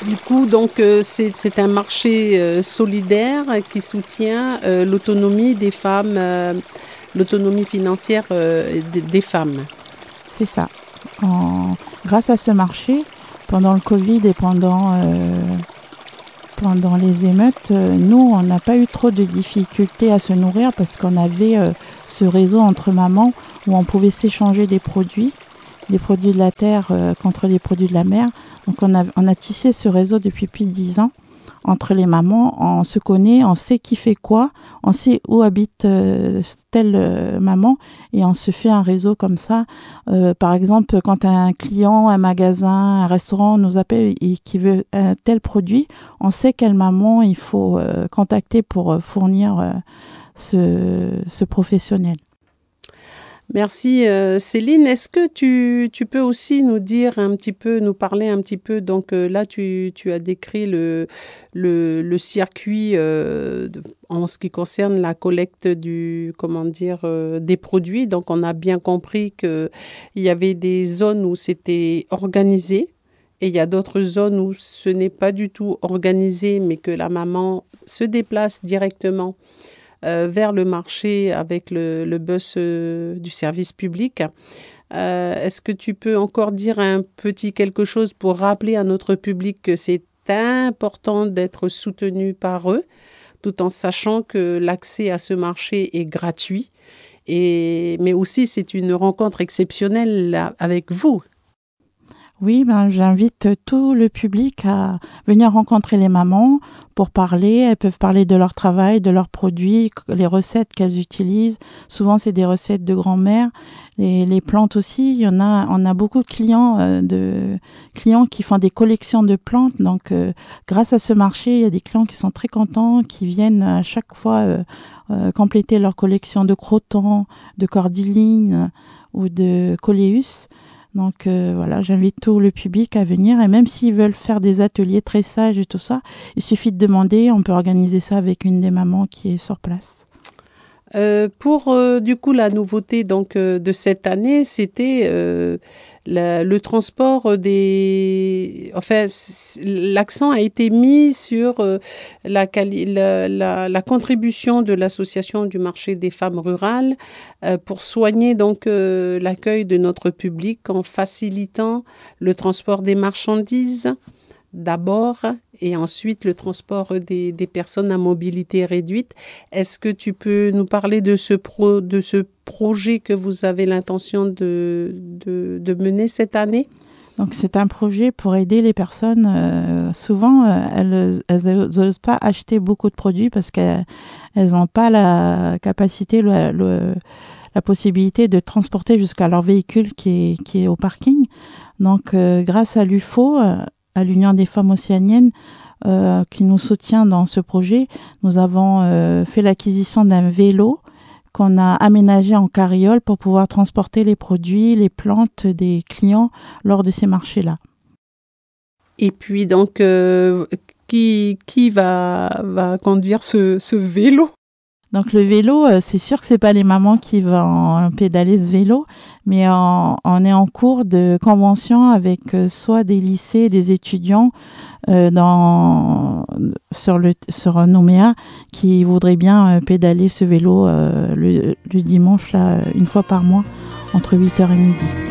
Du coup, donc, c'est un marché solidaire qui soutient l'autonomie des femmes, l'autonomie financière des femmes. C'est ça. Grâce à ce marché, pendant le Covid et pendant les émeutes, nous, on n'a pas eu trop de difficultés à se nourrir parce qu'on avait ce réseau entre mamans où on pouvait s'échanger des produits de la terre contre les produits de la mer. Donc on a tissé ce réseau depuis plus de 10 ans entre les mamans. On se connaît, on sait qui fait quoi, on sait où habite telle maman et on se fait un réseau comme ça. Par exemple, quand un client, un magasin, un restaurant nous appelle et qui veut un tel produit, on sait quelle maman il faut contacter pour fournir ce professionnel. Merci Céline. Est-ce que tu peux aussi nous dire un petit peu, nous parler un petit peu, donc là tu as décrit le circuit en ce qui concerne la collecte des produits. Donc on a bien compris qu'il y avait des zones où c'était organisé et il y a d'autres zones où ce n'est pas du tout organisé mais que la maman se déplace directement vers le marché avec le bus du service public. Est-ce que tu peux encore dire un petit quelque chose pour rappeler à notre public que c'est important d'être soutenu par eux, tout en sachant que l'accès à ce marché est gratuit, mais aussi c'est une rencontre exceptionnelle là, avec vous. Oui, j'invite tout le public à venir rencontrer les mamans pour parler. Elles peuvent parler de leur travail, de leurs produits, les recettes qu'elles utilisent. Souvent, c'est des recettes de grand-mère. Les plantes aussi, on a beaucoup de clients qui font des collections de plantes. Donc, grâce à ce marché, il y a des clients qui sont très contents, qui viennent à chaque fois compléter leur collection de crotons, de cordyline ou de coléus. Donc voilà, j'invite tout le public à venir et même s'ils veulent faire des ateliers tressage et tout ça, il suffit de demander, on peut organiser ça avec une des mamans qui est sur place. Pour du coup la nouveauté donc de cette année, c'était le transport l'accent a été mis sur la contribution de l'association du marché des femmes rurales pour soigner donc l'accueil de notre public en facilitant le transport des marchandises d'abord et ensuite le transport des personnes à mobilité réduite. Est-ce que tu peux nous parler de ce projet que vous avez l'intention de mener cette année? Donc c'est un projet pour aider les personnes. Souvent, elles n'osent pas acheter beaucoup de produits parce qu'elles n'ont pas la capacité, la possibilité de transporter jusqu'à leur véhicule qui est au parking. Donc grâce à l'UFO, à l'Union des femmes océaniennes, qui nous soutient dans ce projet, nous avons fait l'acquisition d'un vélo qu'on a aménagé en carriole pour pouvoir transporter les produits, les plantes des clients lors de ces marchés-là. Et puis donc, qui va conduire ce vélo? Donc le vélo, c'est sûr que c'est pas les mamans qui vont pédaler ce vélo, mais on est en cours de convention avec soit des lycées, des étudiants sur Nouméa qui voudraient bien pédaler ce vélo le dimanche là, une fois par mois entre 8h et midi.